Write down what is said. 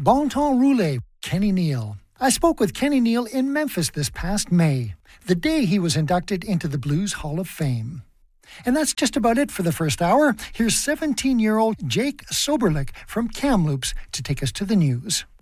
Bon Temps Roulé, Kenny Neal. I spoke with Kenny Neal in Memphis this past May, the day he was inducted into the Blues Hall of Fame. And that's just about it for the first hour. Here's 17-year-old Jake Soberlik from Kamloops to take us to the news.